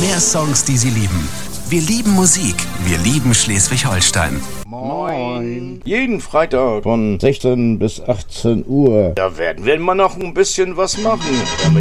Mehr Songs, die Sie lieben. Wir lieben Musik. Wir lieben Schleswig-Holstein. Moin. Jeden Freitag von 16 bis 18 Uhr. Da werden wir mal noch ein bisschen was machen.